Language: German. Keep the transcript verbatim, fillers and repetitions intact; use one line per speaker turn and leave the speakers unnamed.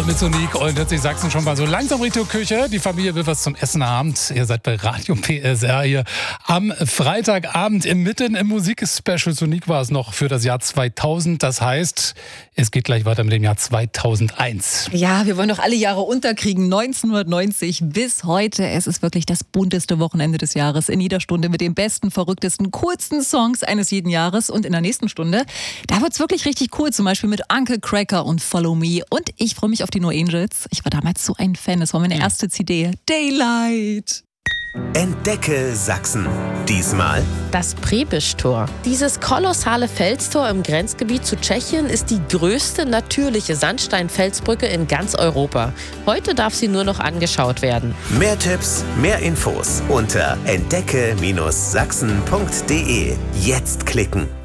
Und mit Sonique und hört sich Sachsen schon mal so langsam Richtung Küche. Die Familie will was zum Essen haben. Ihr seid bei Radio P S R hier am Freitagabend im Mitten im Musikspecial. Sonique war es noch für das Jahr zweitausend. Das heißt, es geht gleich weiter mit dem Jahr zweitausendeins.
Ja, wir wollen doch alle Jahre unterkriegen. neunzehnhundertneunzig bis heute. Es ist wirklich das bunteste Wochenende des Jahres. In jeder Stunde mit den besten, verrücktesten, coolsten Songs eines jeden Jahres. Und in der nächsten Stunde, da wird es wirklich richtig cool. Zum Beispiel mit Uncle Cracker und Follow Me. Und ich freue mich auf die No Angels. Ich war damals so ein Fan. Das war meine erste C D. Daylight.
Entdecke Sachsen. Diesmal
das Prebisch-Tor. Dieses kolossale Felstor im Grenzgebiet zu Tschechien ist die größte natürliche Sandstein-Felsbrücke in ganz Europa. Heute darf sie nur noch angeschaut werden.
Mehr Tipps, mehr Infos unter entdecke Bindestrich sachsen punkt de. Jetzt klicken.